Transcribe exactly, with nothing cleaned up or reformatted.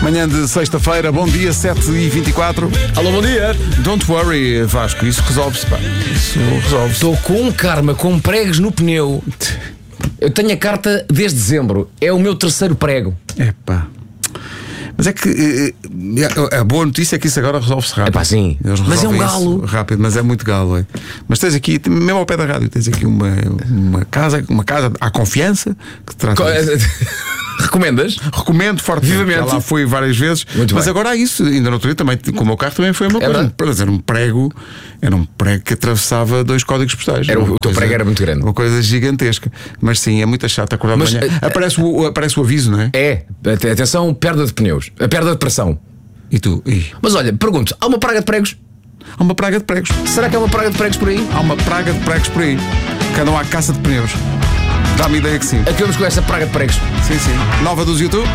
Manhã de sexta-feira, bom dia, sete e vinte e quatro. Alô, bom dia. Don't worry, Vasco, isso resolve-se, pá. Isso resolve-se. Estou com um karma, com pregos no pneu. Eu tenho a carta desde dezembro. É o meu terceiro prego. É pá. Mas é que a boa notícia é que isso agora resolve-se rápido. É pá, sim. Eles Mas é um resolvem isso galo. rápido, mas é muito galo. É. Mas tens aqui, mesmo ao pé da rádio, tens aqui uma, uma casa, uma casa à confiança que te trata disso. Recomendas? Recomendo fortemente. Vivamente. Já lá fui várias vezes. Muito mas bem. agora há isso. Ainda no outro dia também, com o meu carro também foi uma É coisa. verdade. Para dizer, um prego, era um prego que atravessava dois códigos postais. Era, Uma o teu coisa- prego era muito grande. Uma coisa gigantesca. Mas sim, é muito chato acordar Mas, de manhã. eh, Aparece o, aparece o aviso, não é? É. Ate- Atenção, perda de pneus. A perda de pressão. E tu? Ih, Mas olha, pergunto, há uma praga de pregos? há uma praga de pregos. Será que há uma praga de pregos por aí? Há uma praga de pregos por aí. Que andam à caça de pneus. Dá-me ideia que sim. Acabamos com essa praga de pregos. Sim, sim. Nova dos YouTube.